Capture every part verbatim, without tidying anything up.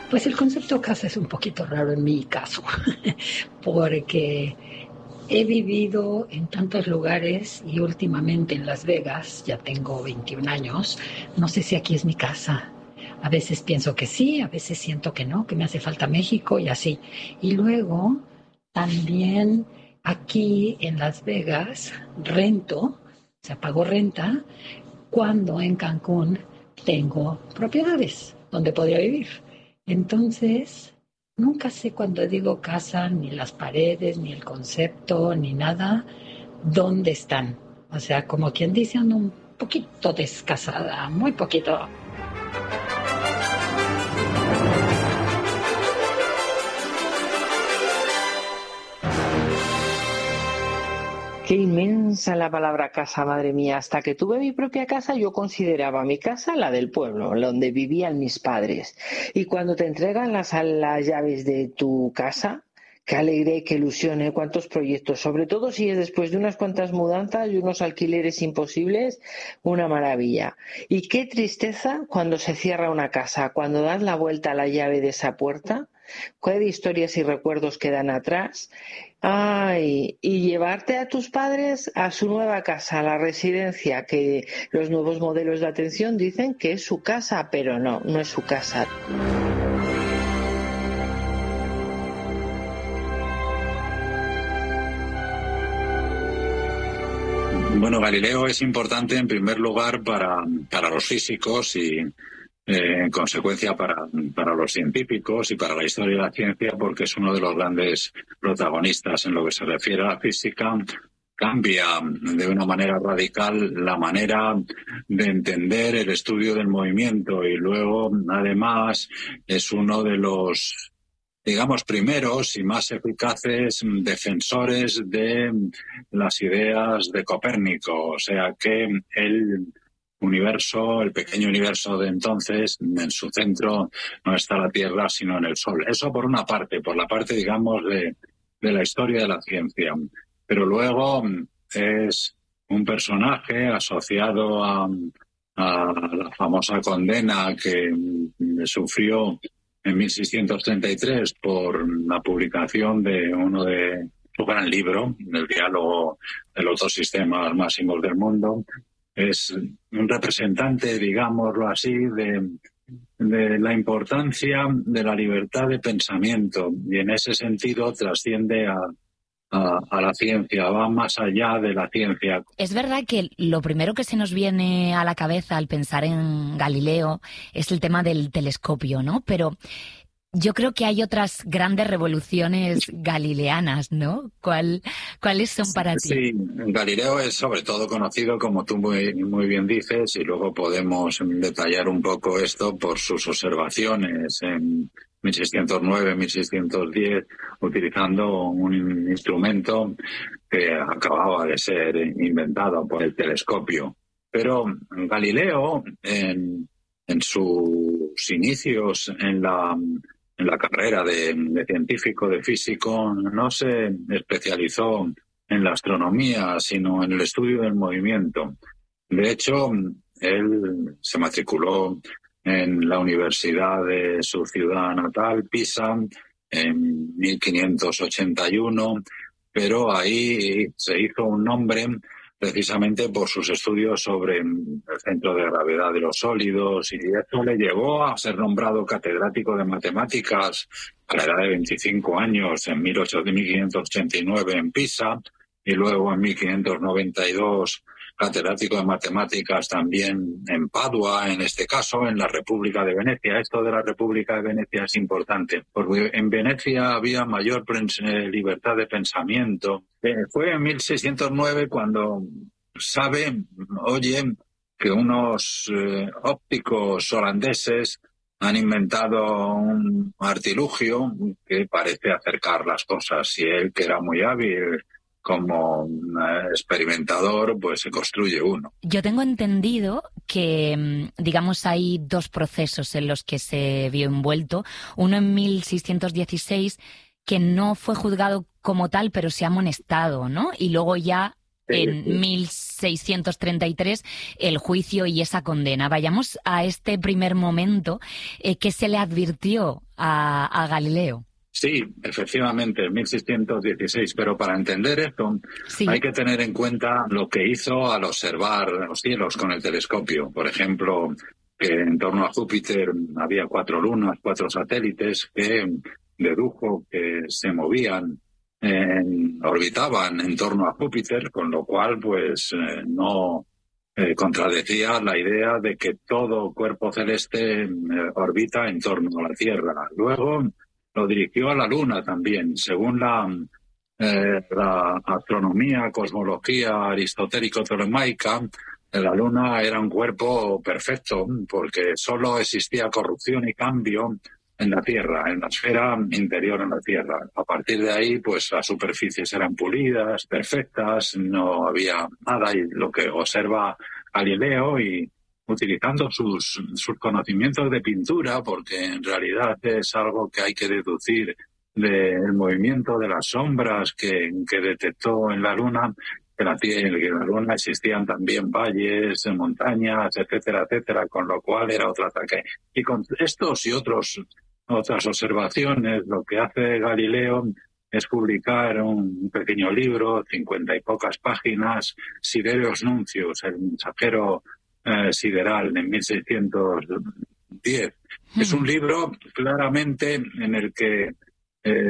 Pues el concepto casa es un poquito raro en mi caso, porque he vivido en tantos lugares y últimamente en Las Vegas, ya tengo veintiún años, no sé si aquí es mi casa. A veces pienso que sí, a veces siento que no, que me hace falta México y así. Y luego también aquí en Las Vegas rento, o sea, pago renta, cuando en Cancún tengo propiedades donde podría vivir. Entonces, nunca sé cuando digo casa, ni las paredes, ni el concepto, ni nada, dónde están. O sea, como quien dice, ando un poquito descasada, muy poquito. Qué inmensa la palabra casa, madre mía. Hasta que tuve mi propia casa, yo consideraba mi casa la del pueblo, donde vivían mis padres. Y cuando te entregan las, las llaves de tu casa, qué alegría y qué ilusión, ¿eh? Cuántos proyectos. Sobre todo si es después de unas cuantas mudanzas y unos alquileres imposibles, una maravilla. Y qué tristeza cuando se cierra una casa, cuando das la vuelta a la llave de esa puerta. ¿Qué historias y recuerdos quedan atrás? Ay, y llevarte a tus padres a su nueva casa, a la residencia, que los nuevos modelos de atención dicen que es su casa, pero no, no es su casa. Bueno, Galileo es importante en primer lugar para, para los físicos y Eh, en consecuencia para, para los científicos y para la historia de la ciencia, porque es uno de los grandes protagonistas en lo que se refiere a la física. Cambia de una manera radical la manera de entender el estudio del movimiento y luego, además, es uno de los, digamos, primeros y más eficaces defensores de las ideas de Copérnico. O sea que él universo, el pequeño universo de entonces, en su centro no está la Tierra, sino en el Sol. Eso por una parte, por la parte, digamos, de, de la historia de la ciencia. Pero luego es un personaje asociado a, a la famosa condena que sufrió en mil seiscientos treinta y tres por la publicación de uno de su gran libro, El diálogo de los dos sistemas máximos del mundo. Es un representante, digámoslo así, de, de la importancia de la libertad de pensamiento y en ese sentido trasciende a, a, a la ciencia, va más allá de la ciencia. Es verdad que lo primero que se nos viene a la cabeza al pensar en Galileo es el tema del telescopio, ¿no? Pero yo creo que hay otras grandes revoluciones galileanas, ¿no? ¿Cuál, ¿Cuáles son para ti? Sí, Galileo es sobre todo conocido, como tú muy, muy bien dices, y luego podemos detallar un poco esto por sus observaciones en mil seiscientos nueve, mil seiscientos diez, utilizando un instrumento que acababa de ser inventado por el telescopio. Pero Galileo, en, en sus inicios en la... en la carrera de, de científico, de físico, no se especializó en la astronomía, sino en el estudio del movimiento. De hecho, él se matriculó en la universidad de su ciudad natal, Pisa, en mil quinientos ochenta y uno, pero ahí se hizo un nombre precisamente por sus estudios sobre el centro de gravedad de los sólidos, y esto le llevó a ser nombrado catedrático de matemáticas a la edad de veinticinco años en mil quinientos ochenta y nueve en Pisa, y luego en mil quinientos noventa y dos catedrático de matemáticas también en Padua, en este caso en la República de Venecia. Esto de la República de Venecia es importante, porque en Venecia había mayor libertad de pensamiento. Eh, fue en mil seiscientos nueve cuando sabe, oye, que unos eh, ópticos holandeses han inventado un artilugio que parece acercar las cosas, y él, que era muy hábil como experimentador, pues se construye uno. Yo tengo entendido que, digamos, hay dos procesos en los que se vio envuelto. Uno en mil seiscientos dieciséis, que no fue juzgado como tal, pero se ha amonestado, ¿no? Y luego ya en mil seiscientos treinta y tres el juicio y esa condena. Vayamos a este primer momento eh, que se le advirtió a, a Galileo. Sí, efectivamente, en mil seiscientos dieciséis, pero para entender esto sí. hay que tener en cuenta lo que hizo al observar los cielos con el telescopio. Por ejemplo, que en torno a Júpiter había cuatro lunas, cuatro satélites que dedujo que se movían, eh, orbitaban en torno a Júpiter, con lo cual pues eh, no eh, contradecía la idea de que todo cuerpo celeste eh, orbita en torno a la Tierra. Luego lo dirigió a la Luna también, según la, eh, la astronomía, cosmología aristotélico-ptolemaica. La Luna era un cuerpo perfecto porque solo existía corrupción y cambio en la Tierra, en la esfera interior en la Tierra. A partir de ahí, pues las superficies eran pulidas, perfectas, no había nada, y lo que observa Galileo, y utilizando sus, sus conocimientos de pintura, porque en realidad es algo que hay que deducir del movimiento de las sombras que, que detectó en la Luna, que la, en la Luna existían también valles, montañas, etcétera, etcétera, con lo cual era otro ataque. Y con estos y otros otras observaciones, lo que hace Galileo es publicar un pequeño libro, cincuenta y pocas páginas, Sidereus Nuncius, el mensajero eh, sideral, en mil seiscientos diez. Mm. Es un libro claramente en el que eh,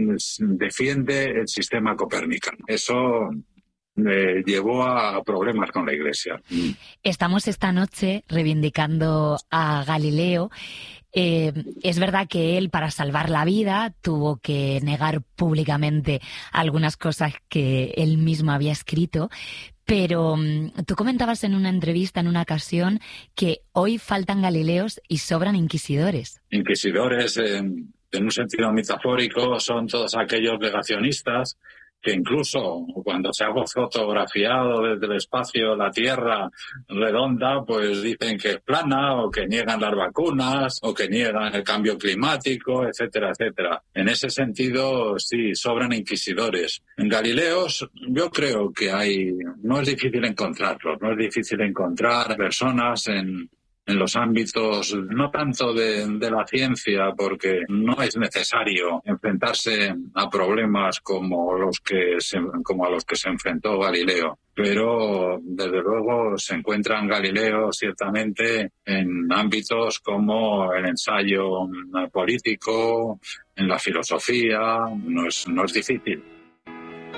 defiende el sistema copernicano. Eso eh, llevó a problemas con la Iglesia. Estamos esta noche reivindicando a Galileo. Eh, es verdad que él, para salvar la vida, tuvo que negar públicamente algunas cosas que él mismo había escrito, pero um, tú comentabas en una entrevista, en una ocasión, que hoy faltan Galileos y sobran inquisidores. Inquisidores, eh, en un sentido metafórico, son todos aquellos negacionistas que incluso cuando se ha fotografiado desde el espacio la Tierra redonda, pues dicen que es plana, o que niegan las vacunas, o que niegan el cambio climático, etcétera, etcétera. En ese sentido, sí, sobran inquisidores. En Galileos, yo creo que hay, no es difícil encontrarlos, no es difícil encontrar personas en en los ámbitos no tanto de, de la ciencia, porque no es necesario enfrentarse a problemas como los que se, como a los que se enfrentó Galileo. Pero, desde luego, se encuentran Galileo ciertamente en ámbitos como el ensayo político, en la filosofía. No es, no es difícil.